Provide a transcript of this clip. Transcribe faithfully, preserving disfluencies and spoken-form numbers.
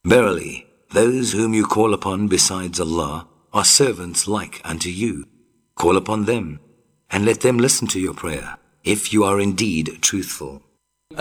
Verily, those whom you call upon besides Allah are servants like unto you. Call upon them, and let them listen to your prayer, if you are indeed truthful.